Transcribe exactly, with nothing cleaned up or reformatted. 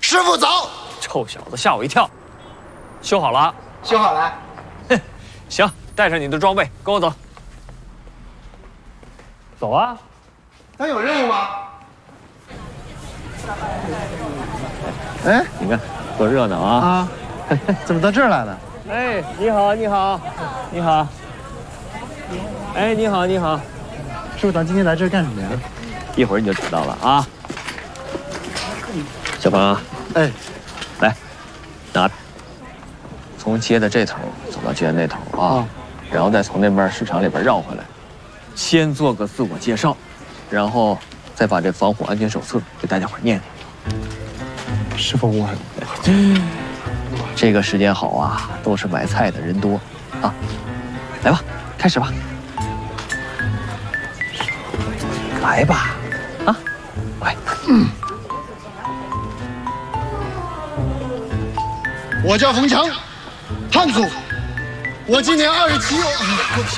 师傅走。 臭小子，吓我一跳。修好了？ 修好了。 哼，行，带上你的装备，跟我走。走啊！ 咱有任务吗？哎， 你看多热闹啊！ 啊，怎么到这儿来了？ 哎，你好，你好，你好。哎，你好，你好。 师傅，咱今天来这儿干什么呀？ 一会儿你就知道了啊。小鹏啊， 哎， 来，拿，从街的这头走到街的那头啊，哦、然后再从那边市场里边绕回来，先做个自我介绍，然后再把这防火安全手册给大家伙念念。 师傅，我这个时间好啊，都是买菜的人多啊。来吧，开始吧。来吧，啊，快。嗯。 我叫冯强，汉族，我今年二十七。